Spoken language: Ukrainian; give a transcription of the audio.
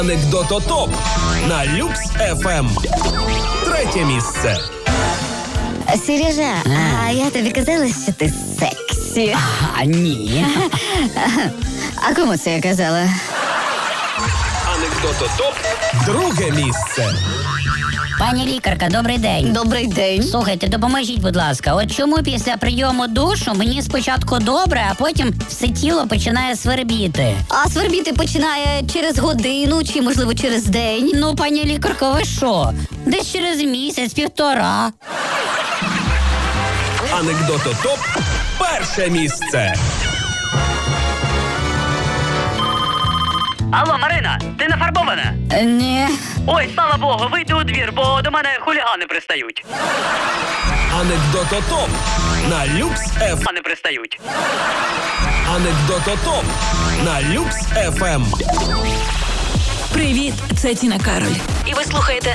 Анекдототоп на Люкс ФМ. Третє місце. Сережа, а я тобі казала, що ти сексі. Ні. А кому це я казала? Анекдототоп. Друге місце. Пані лікарка, добрий день. Добрий день. Слухайте, допоможіть, будь ласка, от чому після прийому душу мені спочатку добре, а потім все тіло починає свербіти? А свербіти починає через годину чи, можливо, через день? Ну, пані лікарко, ви що? Десь через місяць, півтора. Анекдототоп. Перше місце. Алло, Марина, ти не фарбована? Ні. Ой, слава Богу, вийди у двір, бо до мене хулігани пристають. Анекдототоп на Люкс ФМ. Не пристають. Анекдототоп на Люкс ФМ. Привіт, це Тіна Кароль. І ви слухаєте